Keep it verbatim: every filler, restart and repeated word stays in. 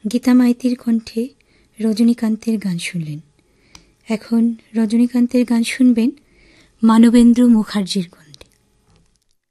গীতা মাইতির কণ্ঠে রজনীকান্তের গান শুনলেন। এখন রজনীকান্তের গান শুনবেন মানবেন্দ্র মুখার্জির কণ্ঠে।